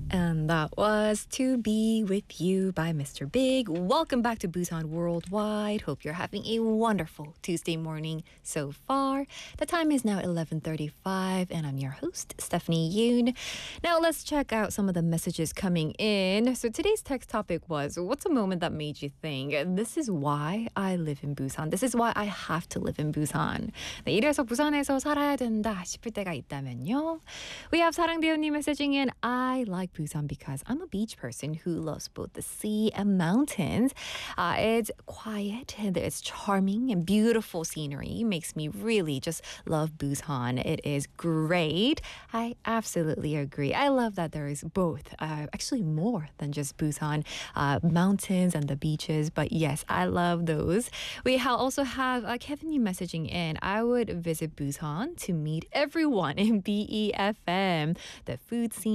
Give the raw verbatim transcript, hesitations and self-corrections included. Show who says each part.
Speaker 1: And that was To Be With You by Mister Big. Welcome back to Busan Worldwide. Hope you're having a wonderful Tuesday morning so far. The time is now eleven thirty-five and I'm your host, Stephanie Yoon. Now let's check out some of the messages coming in. So today's text topic was, what's a moment that made you think, this is why I live in Busan. This is why I have to live in Busan. 네, 이래서 부산에서 살아야 된다 싶을 때가 있다면요. We have 사랑대호님 messaging in, I like Busan because I'm a beach person who loves both the sea and mountains. Uh, it's quiet, and it's charming and beautiful scenery. Makes me really just love Busan. It is great. I absolutely agree. I love that there is both, uh, actually more than just Busan, uh, mountains and the beaches. But yes, I love those. We ha- also have uh, Kevin messaging in, I would visit Busan to meet everyone in B E F M. The food scene